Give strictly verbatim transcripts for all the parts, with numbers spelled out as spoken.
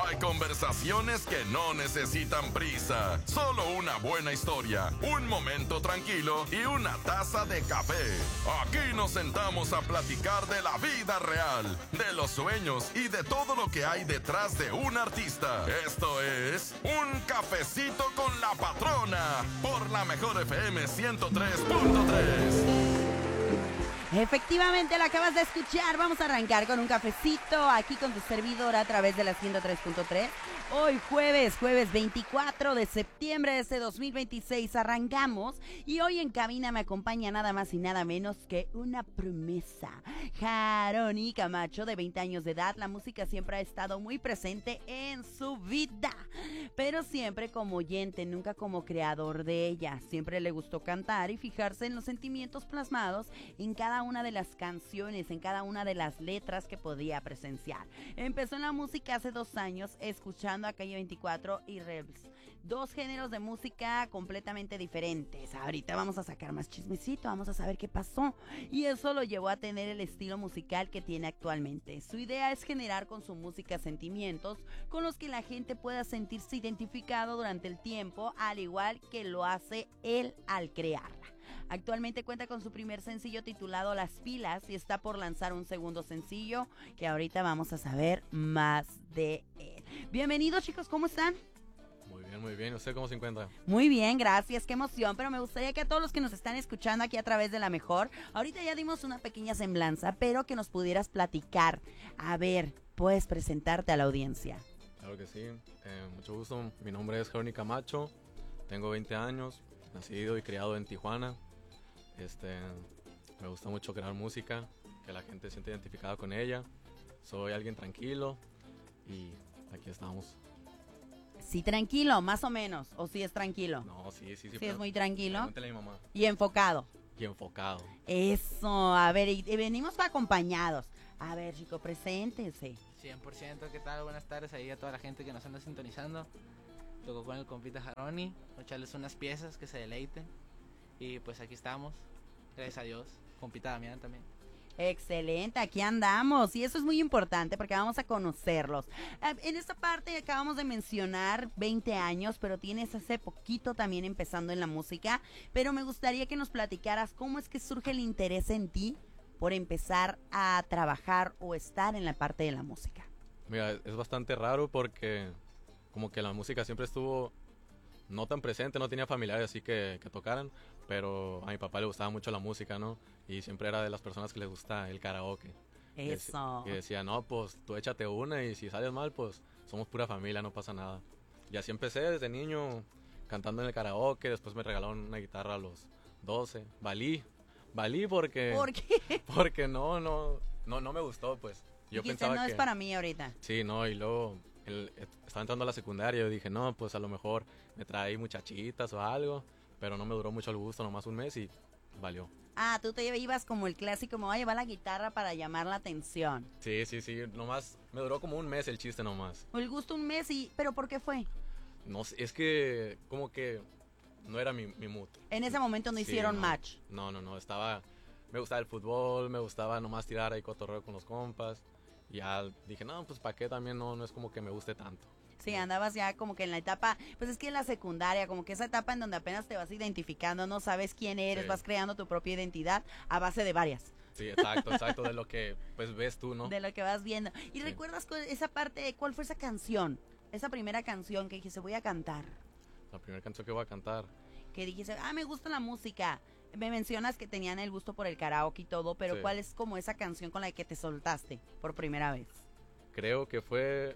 Hay conversaciones que no necesitan prisa, solo una buena historia, un momento tranquilo y una taza de café. Aquí nos sentamos a platicar de la vida real, de los sueños y de todo lo que hay detrás de un artista. Esto es Un Cafecito con la Patrona por la Mejor F M ciento tres punto tres. Efectivamente, la acabas de escuchar. Vamos a arrancar con un cafecito aquí con tu servidora a través de la ciento tres punto tres. Hoy jueves, jueves veinticuatro de septiembre de este dos mil veintiséis arrancamos y hoy en cabina me acompaña nada más y nada menos que una promesa. Jaroni Camacho, de veinte años de edad. La música siempre ha estado muy presente en su vida, pero siempre como oyente, nunca como creador de ella. Siempre le gustó cantar y fijarse en los sentimientos plasmados en cada una de las canciones, en cada una de las letras que podía presenciar. Empezó en la música hace dos años escuchando a Calle veinticuatro y Rebels, dos géneros de música completamente diferentes. Ahorita vamos a sacar más chismecito, vamos a saber qué pasó, y eso lo llevó a tener el estilo musical que tiene actualmente. Su idea es generar con su música sentimientos con los que la gente pueda sentirse identificado durante el tiempo, al igual que lo hace él al crearla. Actualmente cuenta con su primer sencillo titulado Las Pilas y está por lanzar un segundo sencillo que ahorita vamos a saber más de él. Bienvenidos, chicos, ¿cómo están? Muy bien, muy bien. ¿Usted cómo se encuentra? Muy bien, gracias, qué emoción, pero me gustaría que a todos los que nos están escuchando aquí a través de La Mejor, ahorita ya dimos una pequeña semblanza, pero que nos pudieras platicar. A ver, puedes presentarte a la audiencia. Claro que sí, eh, mucho gusto. Mi nombre es Jaroni Camacho, tengo veinte años, nacido y criado en Tijuana. Este, me gusta mucho crear música, que la gente se siente identificada con ella. Soy alguien tranquilo y aquí estamos. Sí, tranquilo, más o menos, o sí es tranquilo. No, sí, sí, sí. Sí, es muy tranquilo. Pregúntale a mi mamá. Y enfocado. Y enfocado. Eso, a ver, y, y venimos acompañados. A ver, chico, preséntense. cien por ciento, ¿qué tal? Buenas tardes ahí a toda la gente que nos anda sintonizando. Tocó con el compita Jaroni, echarles unas piezas que se deleiten. Y pues aquí estamos, gracias a Dios, compita Damián también. Excelente, aquí andamos y eso es muy importante porque vamos a conocerlos. En esta parte acabamos de mencionar veinte años, pero tienes hace poquito también empezando en la música, pero me gustaría que nos platicaras cómo es que surge el interés en ti por empezar a trabajar o estar en la parte de la música. Mira, es bastante raro porque como que la música siempre estuvo no tan presente, no tenía familiares así que, que tocaran, pero a mi papá le gustaba mucho la música, ¿no? Y siempre era de las personas que le gusta el karaoke. Eso. Y decía, no, pues tú échate una y si sales mal, pues somos pura familia, no pasa nada. Y así empecé desde niño cantando en el karaoke, después me regalaron una guitarra a los doce. Valí, valí porque... ¿Por qué? Porque no, no, no, no me gustó, pues. Yo Dijiste, pensaba no que... es para mí ahorita. Sí, no, y luego el, estaba entrando a la secundaria y yo dije, no, pues a lo mejor me trae muchachitas o algo, pero no me duró mucho el gusto, nomás un mes y valió. Ah, tú te ibas como el clásico, me voy a llevar la guitarra para llamar la atención. Sí, sí, sí, nomás me duró como un mes el chiste nomás. El gusto un mes y... ¿Pero por qué fue? No sé, es que como que no era mi, mi mood. En ese momento no Sí, hicieron no, match. No, no, no, estaba, me gustaba el fútbol, me gustaba nomás tirar ahí cotorreo con los compas. Y ya dije, no, pues para qué también no, no es como que me guste tanto. Sí, andabas ya como que en la etapa, pues es que en la secundaria, como que esa etapa en donde apenas te vas identificando, no sabes quién eres, Sí. vas creando tu propia identidad a base de varias. Sí, exacto, exacto, de lo que pues ves tú, ¿no? De lo que vas viendo. ¿Y Sí. recuerdas cu- esa parte, cuál fue esa canción? Esa primera canción que dijiste, voy a cantar. La primera canción que voy a cantar. Que dijiste, ah, me gusta la música. Me mencionas que tenían el gusto por el karaoke y todo, pero Sí. ¿cuál es como esa canción con la que te soltaste por primera vez? Creo que fue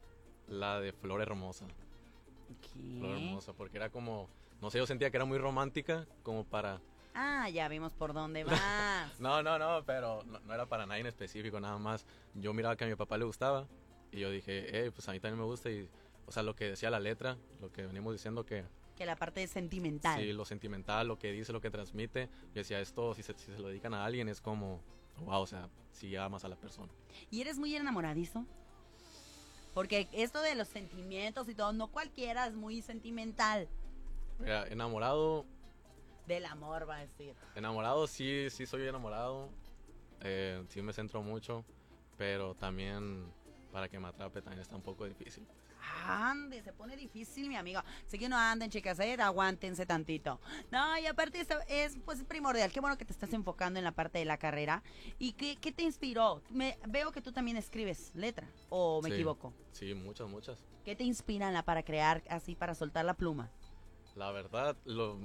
la de Flor Hermosa. ¿Qué? Flor Hermosa, porque era como, no sé, yo sentía que era muy romántica, como para... Ah, ya vimos por dónde vas. No, no, no, pero no, no era para nadie en específico, nada más. Yo miraba que a mi papá le gustaba y yo dije, eh, pues a mí también me gusta y, o sea, lo que decía la letra, lo que venimos diciendo que... Que la parte sentimental. Sí, lo sentimental, lo que dice, lo que transmite. Yo decía, esto, si se, si se lo dedican a alguien, es como, wow, o sea, si amas a la persona. ¿Y eres muy enamoradizo? Porque esto de los sentimientos y todo, no cualquiera es muy sentimental. Mira, enamorado, Del amor, va a decir. enamorado sí, sí soy enamorado. Eh, sí me centro mucho, pero también para que me atrape también está un poco difícil. Ande, se pone difícil, mi amigo. Así que no anden, chicas, ¿eh? Aguántense tantito. No, y aparte es, es pues primordial. Qué bueno que te estás enfocando en la parte de la carrera. ¿Y qué, qué te inspiró? Me, veo que tú también escribes letra, ¿o me Sí, equivoco? Sí, muchas, muchas. ¿Qué te inspira la, para crear así, para soltar la pluma? La verdad, lo,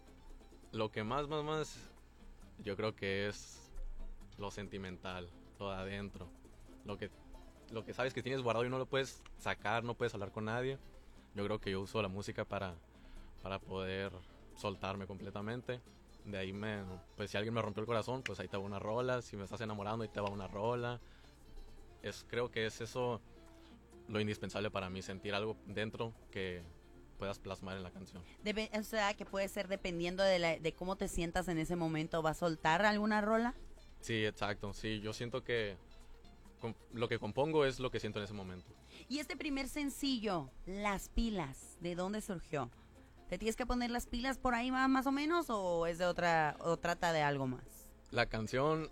lo que más, más, más, yo creo que es lo sentimental, todo adentro. Lo que, lo que sabes que tienes guardado y no lo puedes sacar, no puedes hablar con nadie. Yo creo que yo uso la música para, para poder soltarme completamente. De ahí me, pues si alguien me rompió el corazón, pues ahí te va una rola. Si me estás enamorando, ahí te va una rola. Es, creo que es eso lo indispensable para mí, sentir algo dentro que puedas plasmar en la canción. Debe, o sea, que puede ser dependiendo de, la, de cómo te sientas en ese momento. ¿Va a soltar alguna rola? Sí, exacto. Sí, yo siento que com- lo que compongo es lo que siento en ese momento. Y este primer sencillo, Las Pilas, ¿de dónde surgió? ¿Te tienes que poner las pilas por ahí más, más o menos o es de otra o trata de algo más? La canción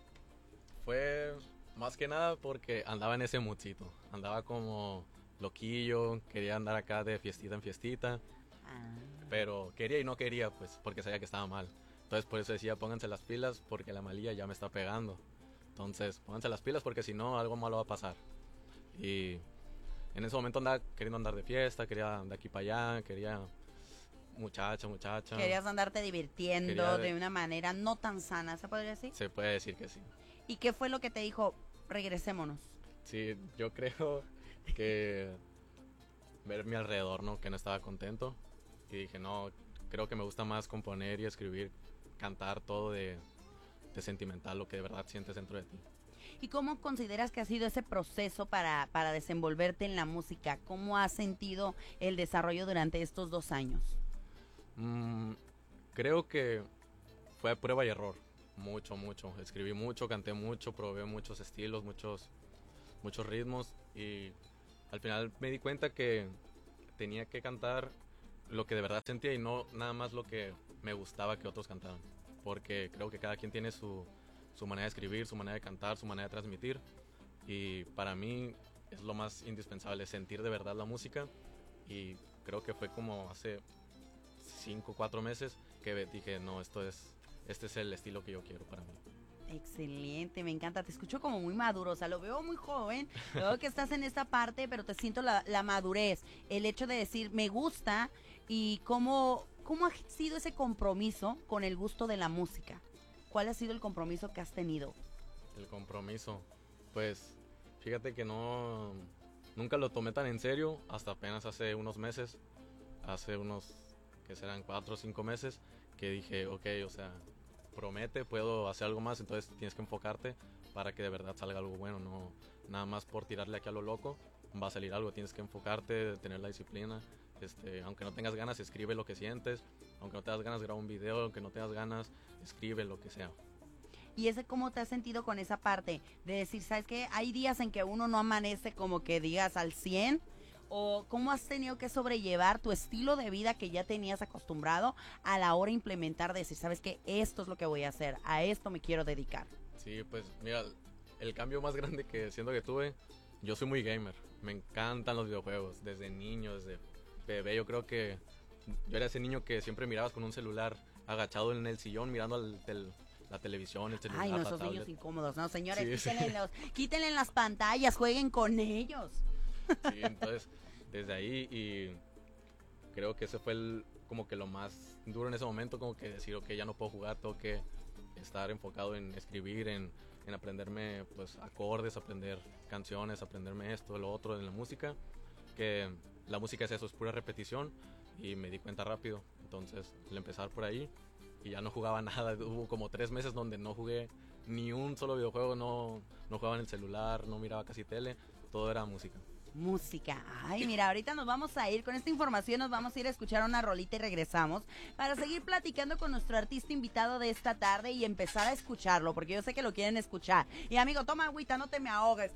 fue más que nada porque andaba en ese moodcito. Andaba como loquillo, quería andar acá de fiestita en fiestita, Ah. pero quería y no quería, pues, porque sabía que estaba mal. Entonces por eso decía, pónganse las pilas porque la malilla ya me está pegando. Entonces, pónganse las pilas porque si no, algo malo va a pasar. Y en ese momento andaba queriendo andar de fiesta, quería de aquí para allá, quería muchacha, muchacha. Querías andarte divirtiendo Quería de- de una manera no tan sana, ¿se podría decir? Se puede decir que sí. ¿Y qué fue lo que te dijo? Regresémonos. Sí, yo creo que ver mi alrededor, ¿no? Que no estaba contento. Y dije, no, creo que me gusta más componer y escribir, cantar todo de, de sentimental, lo que de verdad sientes dentro de ti. ¿Y cómo consideras que ha sido ese proceso para, para desenvolverte en la música? ¿Cómo has sentido el desarrollo durante estos dos años? Mm, creo que fue a prueba y error. Mucho, mucho. Escribí mucho, canté mucho, probé muchos estilos, muchos, muchos ritmos. Y al final me di cuenta que tenía que cantar lo que de verdad sentía y no nada más lo que me gustaba que otros cantaran. Porque creo que cada quien tiene su, su manera de escribir, su manera de cantar, su manera de transmitir. Y para mí es lo más indispensable, sentir de verdad la música. Y creo que fue como hace cinco, cuatro meses que dije, no, esto es, este es el estilo que yo quiero para mí. Excelente, me encanta, te escucho como muy maduro, o sea, lo veo muy joven, veo que estás en esta parte, pero te siento la, la madurez, el hecho de decir, me gusta, y cómo, cómo ha sido ese compromiso con el gusto de la música. ¿Cuál ha sido el compromiso que has tenido? El compromiso, pues fíjate que no, nunca lo tomé tan en serio hasta apenas hace unos meses, hace unos, que serán cuatro o cinco meses, que dije, ok, o sea, promete, puedo hacer algo más, entonces tienes que enfocarte para que de verdad salga algo bueno, no nada más por tirarle aquí a lo loco, va a salir algo, tienes que enfocarte, tener la disciplina, este, aunque no tengas ganas, escribe lo que sientes, aunque no tengas ganas, graba un video, aunque no tengas ganas, escribe lo que sea. ¿Y ese cómo te has sentido con esa parte de decir, sabes qué, hay días en que uno no amanece como que digas al cien? ¿O cómo has tenido que sobrellevar tu estilo de vida que ya tenías acostumbrado a la hora de implementar, de decir, sabes que esto es lo que voy a hacer, a esto me quiero dedicar? Sí, pues mira, el cambio más grande que siento que tuve, yo soy muy gamer, me encantan los videojuegos, desde niño, desde bebé, yo creo que yo era ese niño que siempre mirabas con un celular agachado en el sillón mirando al tel- la televisión, el celular, Ay, la no, esos tablet. niños incómodos, ¿no? Señores, Sí, quítenle, sí. los, quítenle las pantallas, jueguen con ellos. Sí, entonces desde ahí y creo que ese fue el, como que lo más duro en ese momento, como que decir, ok, ya no puedo jugar, tengo que estar enfocado en escribir, en, en aprenderme pues acordes, aprender canciones, aprenderme esto, lo otro en la música, que la música es eso, es pura repetición y me di cuenta rápido, entonces al empezar por ahí y ya no jugaba nada, hubo como tres meses donde no jugué ni un solo videojuego, no, no jugaba en el celular, no miraba casi tele, todo era música. Música. Ay, mira, ahorita nos vamos a ir con esta información, nos vamos a ir a escuchar una rolita y regresamos para seguir platicando con nuestro artista invitado de esta tarde y empezar a escucharlo, porque yo sé que lo quieren escuchar. Y amigo, toma agüita, no te me ahogues.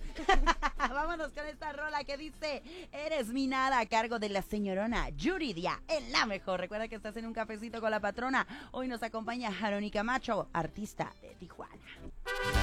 Vámonos con esta rola que dice, Eres mi nada, a cargo de la señorona Yuridia, en La Mejor. Recuerda que estás en un cafecito con la patrona. Hoy nos acompaña Jaroni Camacho, artista de Tijuana.